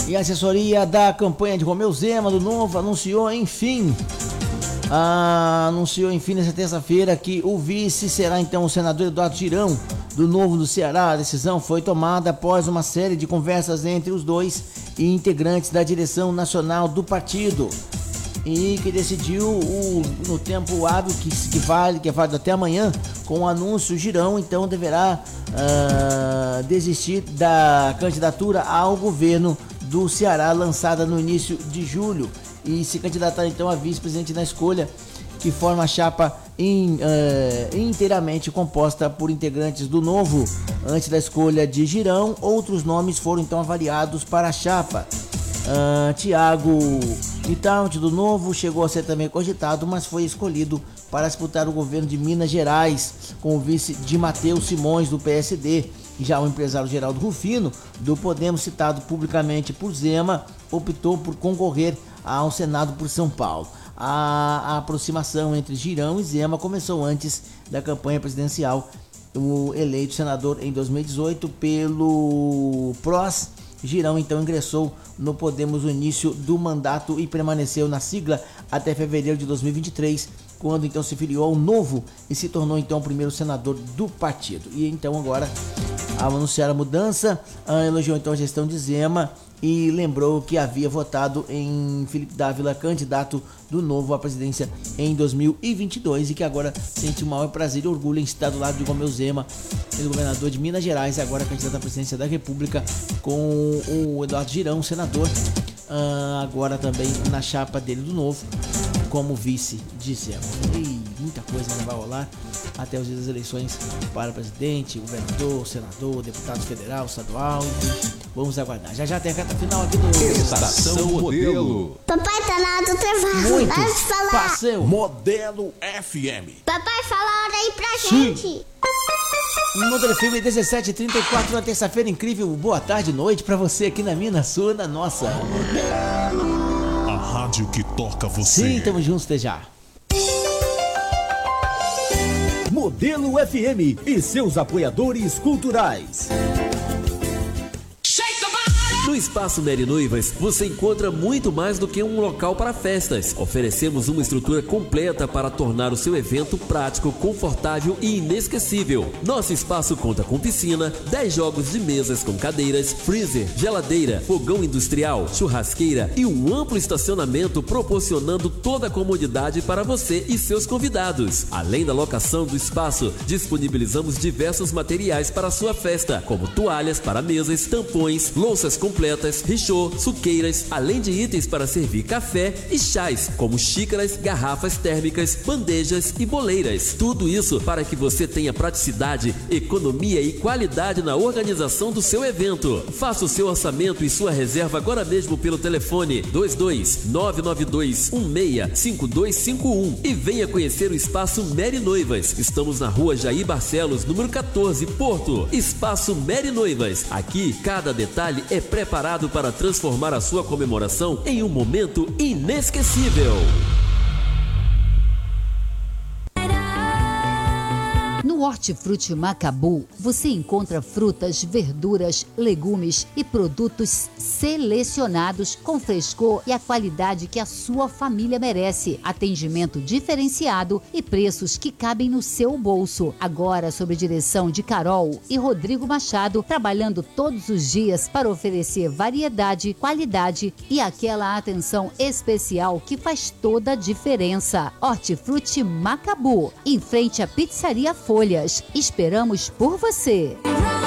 E a assessoria da campanha de Romeu Zema do Novo anunciou, enfim, nessa terça-feira que o vice será então o senador Eduardo Girão, do Novo do Ceará. A decisão foi tomada após uma série de conversas entre os dois e integrantes da direção nacional do partido, e que decidiu no tempo hábil que é válido até amanhã. Com o anúncio, Girão então deverá desistir da candidatura ao governo do Ceará, lançada no início de julho, e se candidatar então a vice-presidente na escolha, que forma a chapa inteiramente composta por integrantes do Novo. Antes da escolha de Girão, outros nomes foram então avaliados para a chapa. Tiago Itaúti do Novo chegou a ser também cogitado, mas foi escolhido para disputar o governo de Minas Gerais com o vice de Matheus Simões do PSD. Já o empresário Geraldo Rufino do Podemos, citado publicamente por Zema, optou por concorrer ao Senado por São Paulo. A aproximação entre Girão e Zema começou antes da campanha presidencial. O eleito senador em 2018 pelo PROS, Girão então ingressou no Podemos no início do mandato e permaneceu na sigla até fevereiro de 2023, quando então se filiou ao Novo e se tornou então o primeiro senador do partido. E então agora, ao anunciar a mudança, elogiou então a gestão de Zema e lembrou que havia votado em Felipe Dávila, candidato do Novo à presidência em 2022, e que agora sente o maior prazer e orgulho em estar do lado de Romeu Zema, ex-governador de Minas Gerais, agora candidato à presidência da República, com o Eduardo Girão, senador, agora também na chapa dele do Novo, como vice de Zema. E muita coisa vai rolar até os dias das eleições para presidente, governador, senador, deputado federal, estadual, enfim, vamos aguardar. Já tem a reta final aqui do Estação Modelo. Papai tá na hora do trabalho. Muito Vai falar. passeio. Modelo FM. Papai, fala a hora aí pra Sim. gente. Modelo FM 17h34 na terça-feira incrível. Boa tarde, noite pra você aqui na minha, na sua, na nossa. A rádio que toca você. Sim, tamo juntos, já. Modelo FM e seus apoiadores culturais. No Espaço Mary Noivas, você encontra muito mais do que um local para festas. Oferecemos uma estrutura completa para tornar o seu evento prático, confortável e inesquecível. Nosso espaço conta com piscina, 10 jogos de mesas com cadeiras, freezer, geladeira, fogão industrial, churrasqueira e um amplo estacionamento, proporcionando toda a comodidade para você e seus convidados. Além da locação do espaço, disponibilizamos diversos materiais para a sua festa, como toalhas para mesas, tampões, louças completas, richô, suqueiras, além de itens para servir café e chás, como xícaras, garrafas térmicas, bandejas e boleiras. Tudo isso para que você tenha praticidade, economia e qualidade na organização do seu evento. Faça o seu orçamento e sua reserva agora mesmo pelo telefone 22-992-16-5251 e venha conhecer o Espaço Mary Noivas. Estamos na rua Jair Barcelos, número 14, Porto. Espaço Mary Noivas. Aqui, cada detalhe é preparado para transformar a sua comemoração em um momento inesquecível. No Hortifruti Macabu, você encontra frutas, verduras, legumes e produtos selecionados com frescor e a qualidade que a sua família merece. Atendimento diferenciado e preços que cabem no seu bolso. Agora, sob direção de Carol e Rodrigo Machado, trabalhando todos os dias para oferecer variedade, qualidade e aquela atenção especial que faz toda a diferença. Hortifruti Macabu, em frente à Pizzaria Folhas. Esperamos por você.